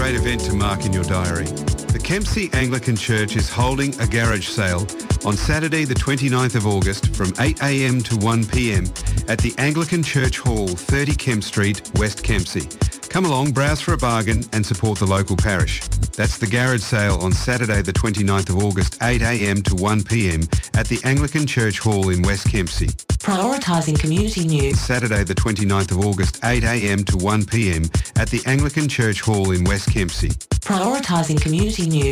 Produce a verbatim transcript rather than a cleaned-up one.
great event to mark in your diary. The Kempsey Anglican Church is holding a garage sale on Saturday the twenty-ninth of August from eight a m to one p m at the Anglican Church Hall, thirty Kemp Street, West Kempsey. Come along, browse for a bargain and support the local parish. That's the garage sale on Saturday the twenty-ninth of August, eight a m to one p m at the Anglican Church Hall in West Kempsey. Prioritising community news. Saturday the twenty-ninth of August, eight a m to one p m at the Anglican Church Hall in West Kempsey. Prioritising community news.